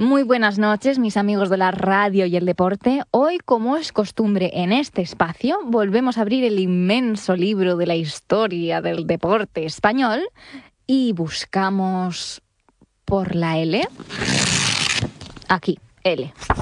Muy buenas noches, mis amigos de la radio y el deporte. Hoy, como es costumbre en este espacio, volvemos a abrir el inmenso libro de la historia del deporte español y buscamos por la L. Aquí, L.